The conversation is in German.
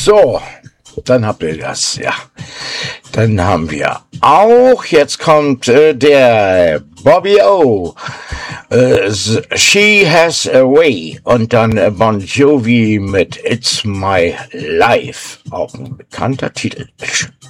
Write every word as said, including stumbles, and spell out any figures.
So, dann habt ihr das, ja. Dann haben wir auch, jetzt kommt äh, der Bobby O. Äh, She Has a Way und dann äh, Bon Jovi mit It's My Life. Auch ein bekannter Titel.